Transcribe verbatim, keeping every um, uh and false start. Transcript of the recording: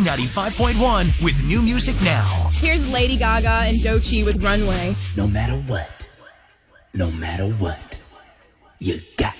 ninety-five point one with new music now. Here's Lady Gaga and Doechii with Runway. No matter what, no matter what, you got